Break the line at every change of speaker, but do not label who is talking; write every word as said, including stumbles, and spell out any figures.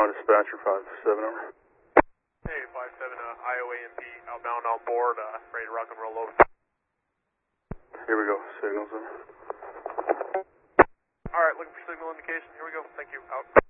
dispatcher five seven over.
Hey, five seven, uh, I O A M P outbound on board, uh, ready to rock and roll over.
Here we go, signals in.
Alright, looking for signal indication. Here we go. Thank you. Out.